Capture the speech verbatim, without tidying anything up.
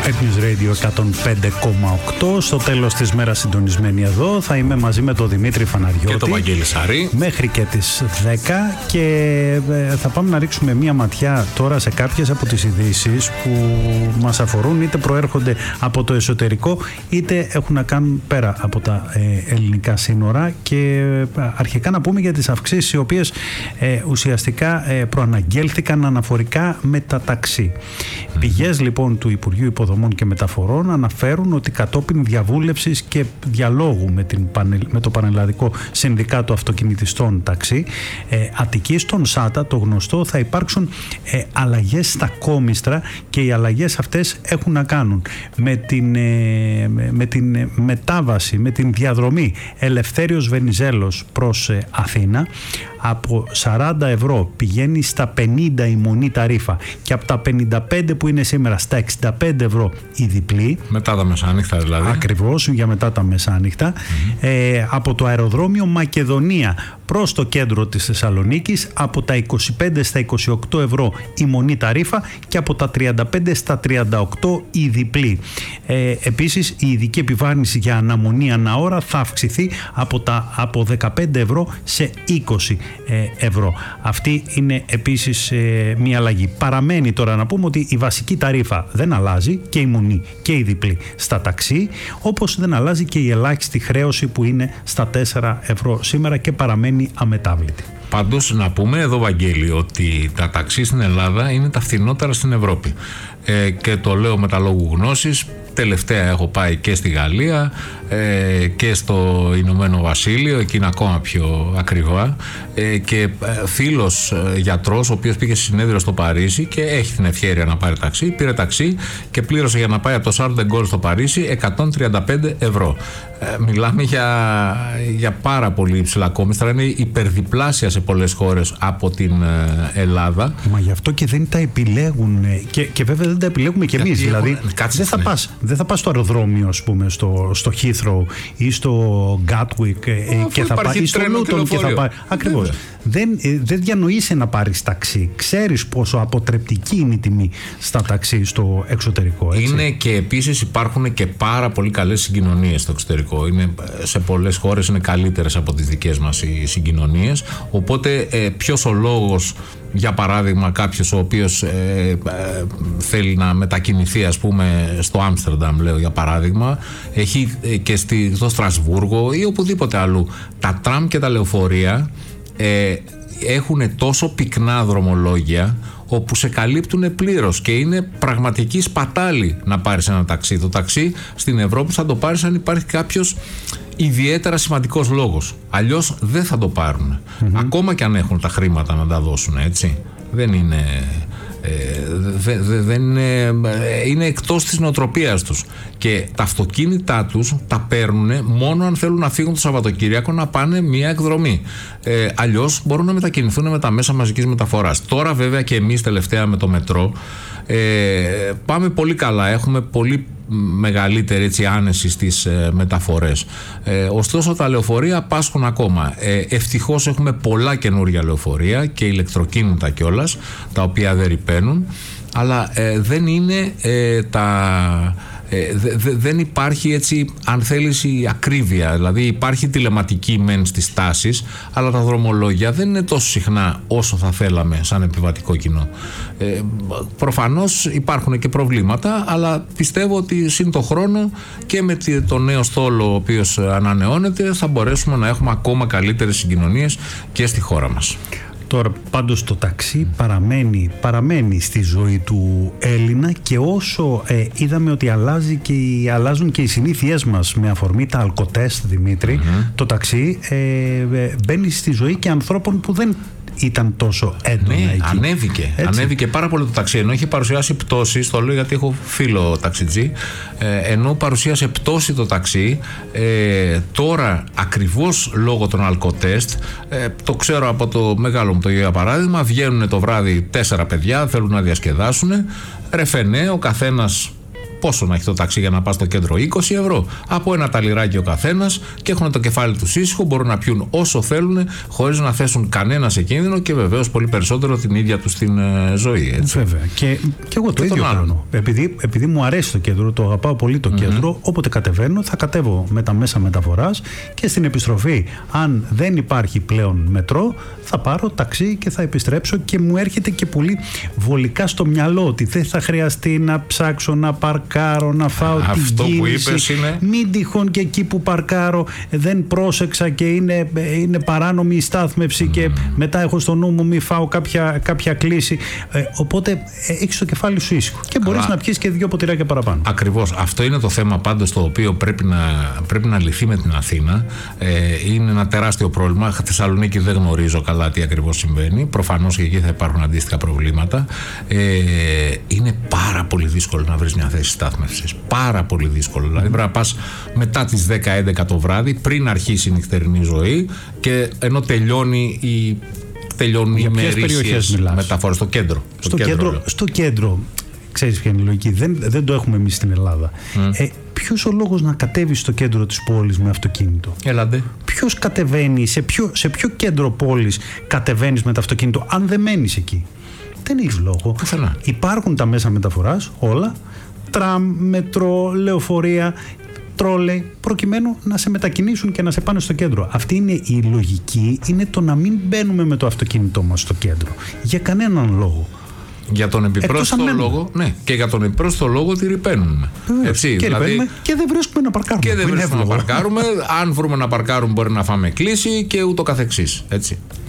News Radio εκατόν πέντε κόμμα οκτώ. Στο τέλος της μέρας συντονισμένοι εδώ. Θα είμαι μαζί με τον Δημήτρη Φαναριώτη και τον Βαγγέλη Σαρή μέχρι και τις δέκα και θα πάμε να ρίξουμε μία ματιά τώρα σε κάποιες από τις ειδήσεις που μας αφορούν, είτε προέρχονται από το εσωτερικό είτε έχουν να κάνουν πέρα από τα ε, ελληνικά σύνορα, και αρχικά να πούμε για τις αυξήσεις οι οποίες ε, ουσιαστικά ε, προαναγγέλθηκαν αναφορικά με τα ταξί. Mm. Πηγές λοιπόν του Υπουργείου Υποδομών και Μεταφορών αναφέρουν ότι κατόπιν διαβούλευσης και διαλόγου με, την, με το Πανελλαδικό Συνδικάτο Αυτοκινητιστών Ταξί ε, Αττικής, στον ΣΑΤΑ, το γνωστό, θα υπάρξουν ε, αλλαγές στα κόμιστρα, και οι αλλαγές αυτές έχουν να κάνουν με την, ε, με την μετάβαση, με την διαδρομή Ελευθέριος Βενιζέλος προς ε, Αθήνα. Από σαράντα ευρώ πηγαίνει στα πενήντα η μονή ταρίφα, και από τα πενήντα πέντε που είναι σήμερα στα εξήντα πέντε ευρώ η διπλή. Μετά τα μεσάνυχτα δηλαδή. Ακριβώς, για μετά τα μεσάνυχτα. Mm-hmm. Ε, από το αεροδρόμιο Μακεδονία προς το κέντρο της Θεσσαλονίκης από τα είκοσι πέντε στα είκοσι οκτώ ευρώ η μονή ταρίφα, και από τα τριάντα πέντε στα τριάντα οκτώ η διπλή. Ε, επίσης η ειδική επιβάρυνση για αναμονή ανά ώρα θα αυξηθεί από, τα, από δεκαπέντε ευρώ σε είκοσι ευρώ. Αυτή είναι επίσης ε, μια αλλαγή. Παραμένει τώρα να πούμε ότι η βασική ταρίφα δεν αλλάζει, και η μονή και η διπλή στα ταξί, όπως δεν αλλάζει και η ελάχιστη χρέωση που είναι στα τέσσερα ευρώ σήμερα και παραμένει αμετάβλητη. Πάντως να πούμε εδώ, Βαγγέλη, ότι τα ταξί στην Ελλάδα είναι τα φθηνότερα στην Ευρώπη. Ε, και το λέω με τα λόγου γνώσης. Τελευταία έχω πάει και στη Γαλλία ε, και στο Ηνωμένο Βασίλειο, εκεί είναι ακόμα πιο ακριβά, ε, και ε, φίλος ε, γιατρός ο οποίος πήγε σε συνέδριο στο Παρίσι και έχει την ευχέρεια να πάρει ταξί, πήρε ταξί και πλήρωσε για να πάει από το Charles de Gaulle στο Παρίσι εκατόν τριάντα πέντε ευρώ. Ε, μιλάμε για, για πάρα πολύ υψηλά κόμιστρα, είναι υπερδιπλάσια σε πολλές χώρες από την ε, Ελλάδα. Μα γι' αυτό και δεν τα επιλέγουν, και, και βέβαια δεν τα επιλέγουμε κι εμείς. Δηλαδή έχουν, δεν θα πας Δεν θα πας στο αεροδρόμιο, ας πούμε, στο, στο Heathrow ή στο Gatwick ε, και θα πάει στο Luton και θα πάει. Ακριβώς. Δεν, ε, δεν διανοείσαι να πάρεις ταξί. Ξέρεις πόσο αποτρεπτική είναι η τιμή στα ταξί στο εξωτερικό. Έτσι. Είναι, και επίσης υπάρχουν και πάρα πολύ καλές συγκοινωνίες στο εξωτερικό. Είναι, σε πολλές χώρες είναι καλύτερες από τις δικές μας οι συγκοινωνίες. Οπότε ε, ποιος ο λόγος, για παράδειγμα, κάποιος ο οποίος ε, ε, θέλει να μετακινηθεί, ας πούμε, στο Άμστερνταμ, λέω για παράδειγμα, έχει ε, και στη, στο Στρασβούργο ή οπουδήποτε αλλού, τα τραμ και τα λεωφορεία ε, έχουν τόσο πυκνά δρομολόγια όπου σε καλύπτουν πλήρως και είναι πραγματική σπατάλη να πάρεις ένα ταξί. Το ταξί στην Ευρώπη θα το πάρεις αν υπάρχει κάποιος ιδιαίτερα σημαντικός λόγος. Αλλιώς δεν θα το πάρουν. Mm-hmm. Ακόμα και αν έχουν τα χρήματα να τα δώσουν, έτσι. Δεν είναι... Ε, δε, δε, δεν είναι, είναι εκτός της νοοτροπίας τους, και τα αυτοκίνητά τους τα παίρνουν μόνο αν θέλουν να φύγουν το Σαββατοκύριακο να πάνε μια εκδρομή. Ε, αλλιώς μπορούν να μετακινηθούν με τα μέσα μαζικής μεταφοράς. Τώρα βέβαια και εμείς τελευταία με το μετρό ε, πάμε πολύ καλά, έχουμε πολύ μεγαλύτερη, έτσι, άνεση στις ε, μεταφορές. Ε, ωστόσο τα λεωφορεία πάσχουν ακόμα. Ε, ευτυχώς έχουμε πολλά καινούργια λεωφορεία και ηλεκτροκίνητα κιόλας, τα οποία δεν ρυπαίνουν, αλλά ε, δεν είναι ε, τα... Ε, δε, δε, δεν υπάρχει, έτσι, αν θέλεις, η ακρίβεια. Δηλαδή υπάρχει τηλεματική μεν στις τάσεις, αλλά τα δρομολόγια δεν είναι τόσο συχνά όσο θα θέλαμε σαν επιβατικό κοινό. Ε, προφανώς υπάρχουν και προβλήματα, αλλά πιστεύω ότι σύν το χρόνο και με το νέο στόλο ο οποίος ανανεώνεται θα μπορέσουμε να έχουμε ακόμα καλύτερες συγκοινωνίες και στη χώρα μας. Τώρα πάντως το ταξί παραμένει, παραμένει στη ζωή του Έλληνα, και όσο ε, είδαμε ότι αλλάζει και οι, αλλάζουν και οι συνήθειές μας με αφορμή τα αλκοτέστ, Δημήτρη, mm-hmm. το ταξί ε, ε, μπαίνει στη ζωή και ανθρώπων που δεν ήταν τόσο έντονα, ναι, εκεί. Ανέβηκε, ανέβηκε πάρα πολύ το ταξί, ενώ είχε παρουσιάσει πτώση, το λέω γιατί έχω φίλο ταξιτζή, ε, ενώ παρουσίασε πτώση το ταξί, ε, τώρα ακριβώς λόγω των αλκοτέστ, ε, το ξέρω από το μεγάλο μου το για παράδειγμα, βγαίνουν το βράδυ τέσσερα παιδιά, θέλουν να διασκεδάσουν, ρεφενέ, ο καθένας πόσο να έχει το ταξί για να πας στο κέντρο, είκοσι ευρώ. Από ένα ταλιράκι ο καθένας και έχουν το κεφάλι τους ήσυχο, μπορούν να πιούν όσο θέλουν, χωρίς να θέσουν κανένα σε κίνδυνο και βεβαίως πολύ περισσότερο την ίδια τους την ε, ζωή. Έτσι. Βέβαια. Και, και εγώ το και ίδιο κάνω. Επειδή, επειδή μου αρέσει το κέντρο, το αγαπάω πολύ το mm-hmm. κέντρο, όποτε κατεβαίνω, θα κατέβω με τα μέσα μεταφοράς και στην επιστροφή, αν δεν υπάρχει πλέον μετρό, θα πάρω ταξί και θα επιστρέψω και μου έρχεται και πολύ βολικά στο μυαλό ότι δεν θα χρειαστεί να ψάξω, να παρκάρω, να φάω την κίνηση. Αυτό που είπες είναι... Μην τυχόν και εκεί που παρκάρω δεν πρόσεξα και είναι, είναι παράνομη η στάθμευση mm. και μετά έχω στο νου μου μη φάω κάποια, κάποια κλίση. Ε, οπότε ε, έχεις το κεφάλι σου ήσυχο και μπορείς Αλλά... να πιεις και δύο ποτηράκια παραπάνω. Ακριβώς. Αυτό είναι το θέμα πάντως το οποίο πρέπει να, πρέπει να λυθεί με την Αθήνα. Ε, είναι ένα τεράστιο πρόβλημα. Θεσσαλονίκη δεν γνωρίζω καλά τι ακριβώς συμβαίνει. Προφανώς και εκεί θα υπάρχουν αντίστοιχα προβλήματα. Ε, είναι πάρα πολύ δύσκολο να βρεις μια θέση στάθμευσης. Πάρα πολύ δύσκολο. Mm. Δηλαδή πρέπει να πας μετά τις δέκα έντεκα το βράδυ, πριν αρχίσει η νυχτερινή ζωή και ενώ τελειώνει η τελειώνουν οι ημερήσιες μεταφορές στο κέντρο. Στο, στο κέντρο, κέντρο, στο κέντρο, ξέρεις ποια είναι η λογική, δεν, δεν το έχουμε εμείς στην Ελλάδα. Mm. Ε, ποιος ο λόγος να κατέβεις στο κέντρο της πόλης με αυτοκίνητο? Έλατε. Ποιος κατεβαίνει, σε ποιο, σε ποιο κέντρο πόλης κατεβαίνεις με το αυτοκίνητο, αν δεν μένεις εκεί? Δεν έχεις λόγο. Πουθενά. Υπάρχουν τα μέσα μεταφοράς, όλα, τραμ, μετρό, λεωφορεία, τρόλεϊ, προκειμένου να σε μετακινήσουν και να σε πάνε στο κέντρο. Αυτή είναι η λογική, είναι το να μην μπαίνουμε με το αυτοκίνητό μας στο κέντρο. Για κανέναν λόγο. Για τον επιπρόσθετο λόγο, ναι, και για τον επιπρόσθετο λόγο τη ρηπαίνουμε. Έτσι, και δηλαδή, ρηπαίνουμε και δεν βρίσκουμε να παρκάρουμε. Και δεν βρίσκουμε να παρκάρουμε. Αν βρούμε να παρκάρουμε, μπορεί να φάμε κλίση και ούτω καθεξής. Έτσι.